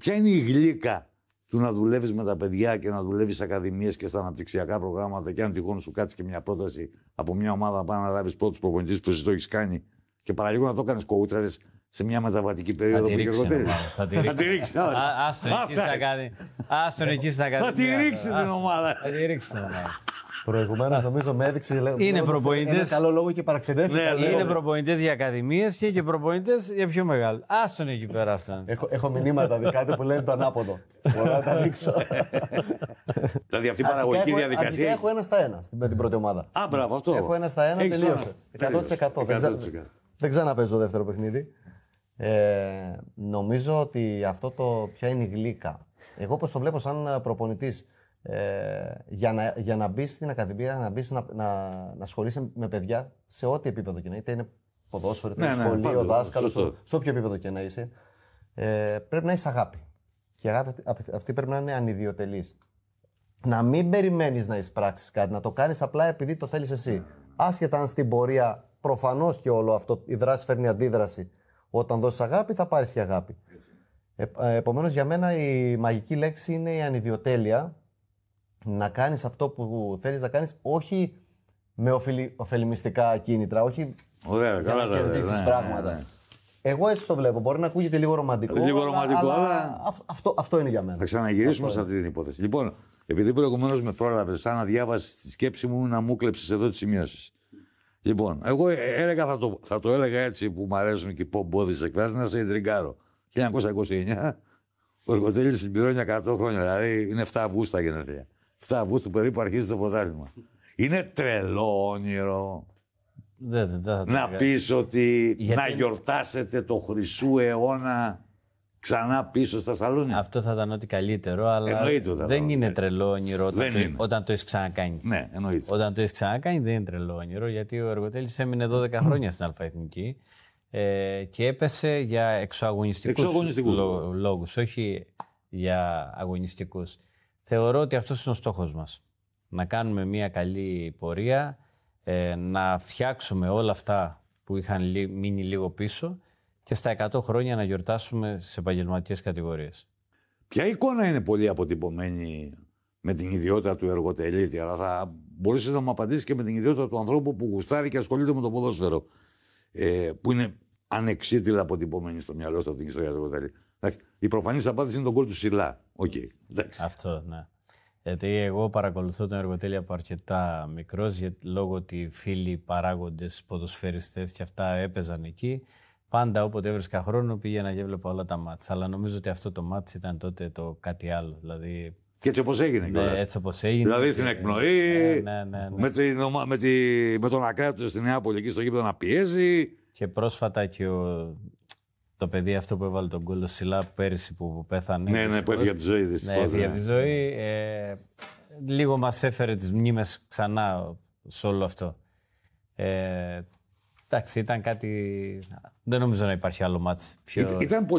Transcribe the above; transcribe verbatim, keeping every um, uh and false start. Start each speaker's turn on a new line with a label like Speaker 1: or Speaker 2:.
Speaker 1: Ποια είναι η γλύκα του να δουλεύεις με τα παιδιά και να δουλεύεις σε ακαδημίες και στα αναπτυξιακά προγράμματα και αν τυχόν σου κάτσει και μια πρόταση από μια ομάδα να πάει να λάβεις πρώτους προπονητές που εσύ το έχεις κάνει και παραλίγο να το κάνεις κόουτσαρες σε μια μεταβατική περίοδο που γεργοτέλει.
Speaker 2: Θα τη ρίξει. Άστον εκεί στα ακαδημία.
Speaker 1: Θα τη ρίξει την ομάδα.
Speaker 2: Θα τη ρίξει την ομάδα.
Speaker 3: Προηγουμένως νομίζω με έδειξε
Speaker 2: είναι προπονητές.
Speaker 3: Ένα καλό λόγο και παραξενεύτηκα.
Speaker 2: Ναι, είναι προπονητές για ακαδημίες και, και προπονητές για πιο μεγάλο. Άστον εκεί πέρα αυτά.
Speaker 3: Έχω, έχω μηνύματα δικά του που λένε το ανάποδο. Μπορώ να τα δείξω.
Speaker 1: Δηλαδή αυτή η παραγωγική διαδικασία.
Speaker 3: Αρχικά έχω ένα στα ένα με την πρώτη ομάδα.
Speaker 1: Α, μπράβο, αυτό.
Speaker 3: Έχω ένα στα ένα, τελείωσε. εκατό τοις εκατό. Δεν ξαναπαίζω το δεύτερο παιχνίδι. Ε, νομίζω ότι αυτό το ποια είναι η γλύκα. Εγώ όπως το βλέπω σαν προπονητής. Ε, για, να, για να μπει στην ακαδημία, να, μπεις, να, να, να ασχολείσαι με παιδιά σε ό,τι επίπεδο και να είτε είναι ποδόσφαιρο, είτε ναι, σχολείο, ναι, δάσκαλο, σε όποιο επίπεδο και να είσαι, ε, πρέπει να έχει αγάπη. Και η αγάπη αυτή πρέπει να είναι ανιδιοτελής. Να μην περιμένεις να εισπράξεις κάτι, να το κάνεις απλά επειδή το θέλεις εσύ. Άσχετα αν στην πορεία προφανώς και όλο αυτό η δράση φέρνει αντίδραση. Όταν δώσεις αγάπη, θα πάρεις και αγάπη. Ε, ε, επομένως, για μένα η μαγική λέξη είναι η ανιδιοτέλεια. Να κάνεις αυτό που θέλεις να κάνεις, όχι με ωφελη, ωφελημιστικά κίνητρα, όχι
Speaker 1: ωραία,
Speaker 3: για
Speaker 1: καλά,
Speaker 3: να κερδίσεις ναι, πράγματα. Ναι, ναι. Εγώ έτσι το βλέπω. Μπορεί να ακούγεται λίγο ρομαντικό,
Speaker 1: λίγο ρομαντικό αλλά,
Speaker 3: αλλά αυτό, αυτό είναι για μένα.
Speaker 1: Θα ξαναγυρίσουμε σε αυτή την υπόθεση. Λοιπόν, επειδή προηγουμένως με πρόλαβες, σαν να διάβασες τη σκέψη μου, να μου κλέψεις εδώ τις σημειώσεις. Λοιπόν, εγώ έλεγα, θα το, θα το έλεγα έτσι που μου αρέσουν και οι πομπόδεις εκφράσεις, να σε εντριγκάρω. χίλια εννιακόσια είκοσι εννιά, ο Εργοτέλης συμπληρώνει εκατό χρόνια, δηλαδή είναι εφτά Αυγούστου τα γενέθλια. εφτά Αυγούστου περίπου αρχίζει το πρωτάθλημα. Είναι τρελό όνειρο
Speaker 2: δεν, δεν, δεν,
Speaker 1: να πεις ότι
Speaker 2: γιατί...
Speaker 1: να γιορτάσετε το χρυσού αιώνα ξανά πίσω στα σαλόνια.
Speaker 2: Αυτό θα ήταν ό,τι καλύτερο, αλλά δεν είναι τρελό όνειρο όταν, το, όταν το έχεις ξανακάνει.
Speaker 1: Ναι, εννοείται.
Speaker 2: Όταν το έχεις ξανακάνει δεν είναι τρελό όνειρο, γιατί ο Εργοτέλης έμεινε δώδεκα χρόνια στην Αλφαεθνική ε, και έπεσε για εξωαγωνιστικούς λό, λόγους, όχι για αγωνιστικούς. Θεωρώ ότι αυτός είναι ο στόχος μας. Να κάνουμε μια καλή πορεία, ε, να φτιάξουμε όλα αυτά που είχαν λί, μείνει λίγο πίσω και στα εκατό χρόνια να γιορτάσουμε σε επαγγελματικές κατηγορίες.
Speaker 1: Ποια εικόνα είναι πολύ αποτυπωμένη με την ιδιότητα του Εργοτελίτη, αλλά θα μπορείς να μου απαντήσεις και με την ιδιότητα του ανθρώπου που γουστάρει και ασχολείται με το ποδόσφαιρο, ε, που είναι ανεξίτηλα αποτυπωμένη στο μυαλό σου από την ιστορία του Εργοτελίτη. Η προφανής απάντηση είναι τον γκολ του Σιλά. Okay,
Speaker 2: αυτό, ναι. Γιατί εγώ παρακολουθώ τον Εργοτέλη από αρκετά μικρός, λόγω ότι φίλοι παράγοντες, ποδοσφαιριστές και αυτά έπαιζαν εκεί. Πάντα όποτε έβρισκα χρόνο πήγαινα και έβλεπα όλα τα μάτς. Αλλά νομίζω ότι αυτό το μάτς ήταν τότε το κάτι άλλο. Δηλαδή...
Speaker 1: Και έτσι όπως έγινε.
Speaker 2: Ναι, έτσι όπως έγινε.
Speaker 1: Δηλαδή στην εκπνοή,
Speaker 2: ναι, ναι, ναι, ναι.
Speaker 1: Με, την, με, τη, με τον Ακράτο στη Νεάπολη εκεί στο γήπεδο να πιέζει.
Speaker 2: Και πρόσφατα και ο... το παιδί αυτό που έβαλε τον γκολ, ο Σιλά, πέρυσι που πέθανε.
Speaker 1: Ναι, ναι, που έφυγε από τη ζωή. Δυστυχώς,
Speaker 2: ναι, έφυγε από τη ζωή. Ε, λίγο μας έφερε τις μνήμες ξανά σε όλο αυτό. Ε, εντάξει, ήταν κάτι... Δεν νομίζω να υπάρχει άλλο μάτς πιο...
Speaker 1: Ήταν πολύ